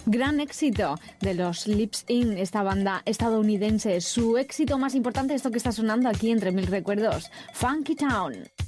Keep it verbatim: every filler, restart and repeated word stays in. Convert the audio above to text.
Gran éxito de los Lips In, esta banda estadounidense. Su éxito más importante, esto que está sonando aquí entre mil recuerdos, Funky Town.